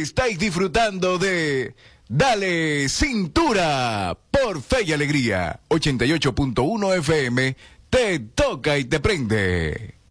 Estáis disfrutando de Dale Cintura por Fe y Alegría. 88.1 FM. Te toca y te prende.